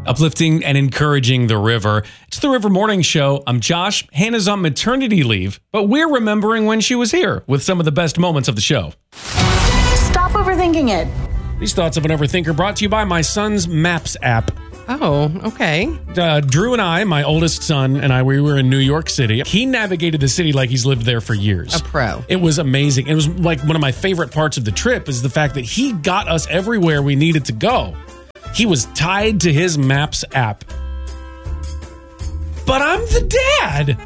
uplifting and encouraging the river. It's the River Morning Show. I'm Josh. Hannah's on maternity leave, but we're remembering when she was here with some of the best moments of the show. Stop overthinking it. These thoughts of an overthinker brought to you by my son's Maps app. Oh, okay. Drew and I, my oldest son, and we were in New York City. He navigated the city like he's lived there for years. A pro. It was amazing. It was like one of my favorite parts of the trip is the fact that he got us everywhere we needed to go. He was tied to his Maps app. But I'm the dad.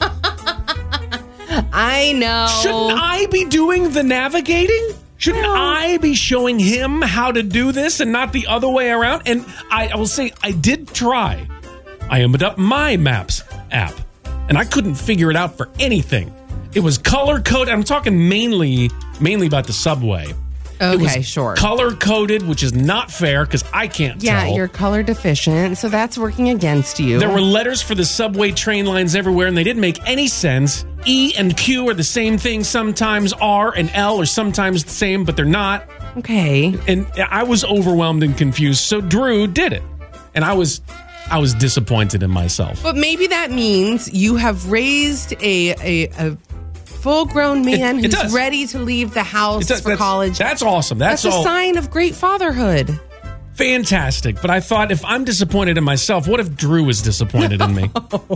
I know. Shouldn't I be doing the navigating? Shouldn't I be showing him how to do this and not the other way around? And I will say, I did try. I opened up my Maps app, and I couldn't figure it out for anything. It was color-coded. I'm talking mainly about the subway. Okay, sure. Color-coded, which is not fair because I can't tell. Yeah, you're color deficient, so that's working against you. There were letters for the subway train lines everywhere, and they didn't make any sense. E and Q are the same thing. Sometimes R and L are sometimes the same, but they're not. Okay. And I was overwhelmed and confused, so Drew did it. And I was disappointed in myself. But maybe that means you have raised a full-grown man who's ready to leave the house for college. That's awesome. That's a sign of great fatherhood. Fantastic. But I thought, if I'm disappointed in myself, what if Drew is disappointed in me?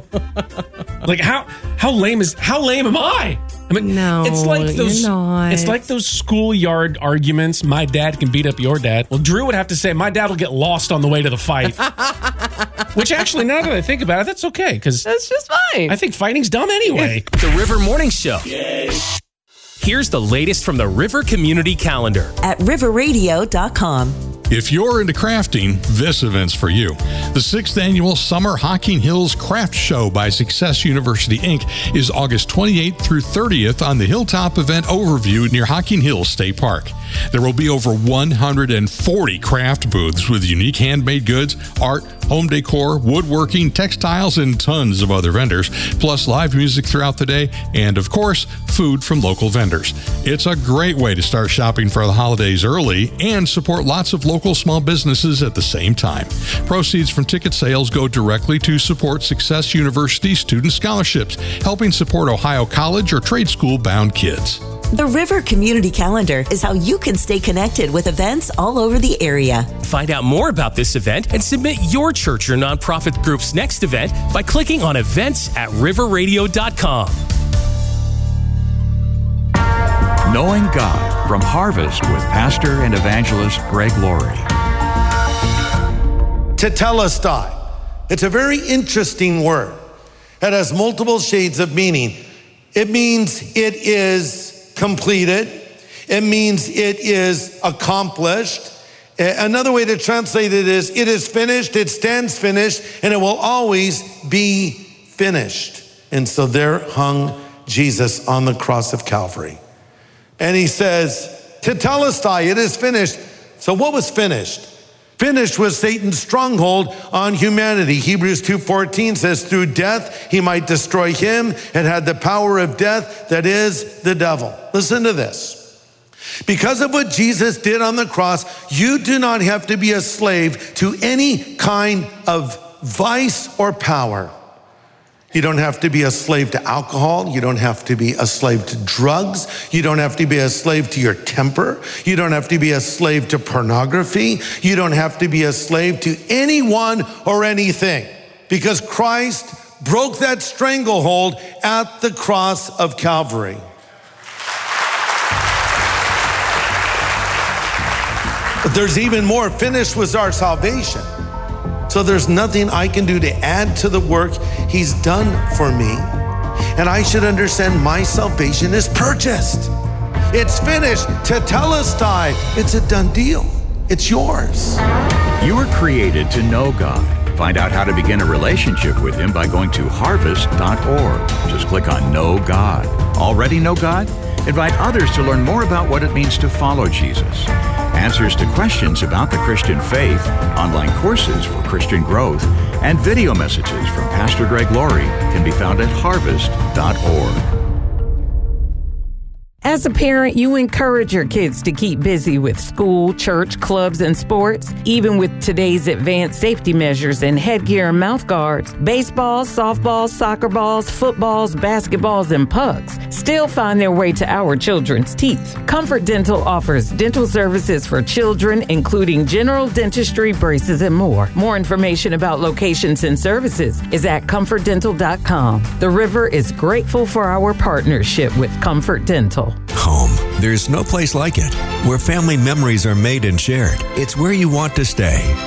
Like, how lame am I? I mean, no, you're not. It's like those schoolyard arguments. My dad can beat up your dad. Well, Drew would have to say, my dad will get lost on the way to the fight. Which actually, now that I think about it, that's okay. Because that's just fine. I think fighting's dumb anyway. The River Morning Show. Yay. Here's the latest from the River Community Calendar at riverradio.com. If you're into crafting, this event's for you. The 6th Annual Summer Hocking Hills Craft Show by Success University, Inc. is August 28th through 30th on the Hilltop Event Overview near Hocking Hills State Park. There will be over 140 craft booths with unique handmade goods, art, home decor, woodworking, textiles, and tons of other vendors, plus live music throughout the day, and of course, food from local vendors. It's a great way to start shopping for the holidays early and support lots of local small businesses at the same time. Proceeds from ticket sales go directly to support Success University student scholarships, helping support Ohio College or trade school bound kids. The River Community Calendar is how you can stay connected with events all over the area. Find out more about this event and submit your church or nonprofit group's next event by clicking on events at riverradio.com. Knowing God from Harvest with Pastor and Evangelist Greg Laurie. Tetelestai. It's a very interesting word. It has multiple shades of meaning. It means it is completed. It means it is accomplished. Another way to translate it is finished, it stands finished, and it will always be finished. And so there hung Jesus on the cross of Calvary. And he says, Tetelestai, it is finished. So what was finished? Finished was Satan's stronghold on humanity. Hebrews 2:14 says, through death he might destroy him. It had the power of death, that is the devil. Listen to this. Because of what Jesus did on the cross, you do not have to be a slave to any kind of vice or power. You don't have to be a slave to alcohol. You don't have to be a slave to drugs. You don't have to be a slave to your temper. You don't have to be a slave to pornography. You don't have to be a slave to anyone or anything, because Christ broke that stranglehold at the cross of Calvary. But there's even more. Finished was our salvation. So there's nothing I can do to add to the work he's done for me. And I should understand my salvation is purchased. It's finished. Tetelestai. It's a done deal. It's yours. You were created to know God. Find out how to begin a relationship with him by going to harvest.org. Just click on Know God. Already know God? Invite others to learn more about what it means to follow Jesus. Answers to questions about the Christian faith, online courses for Christian growth, and video messages from Pastor Greg Laurie can be found at harvest.org. As a parent, you encourage your kids to keep busy with school, church, clubs, and sports. Even with today's advanced safety measures and headgear and mouth guards, baseballs, softballs, soccer balls, footballs, basketballs, and pucks still find their way to our children's teeth. Comfort Dental offers dental services for children, including general dentistry, braces, and more. More information about locations and services is at comfortdental.com. The River is grateful for our partnership with Comfort Dental. Home. There's no place like it. Where family memories are made and shared. It's where you want to stay.